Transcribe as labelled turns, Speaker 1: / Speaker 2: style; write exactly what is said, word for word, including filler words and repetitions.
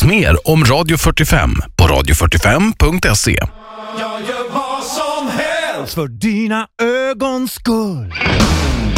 Speaker 1: mer om Radio fyrtiofem på radio fyrtiofem punkt se.
Speaker 2: Jag gör vad som helst för dina ögons skull.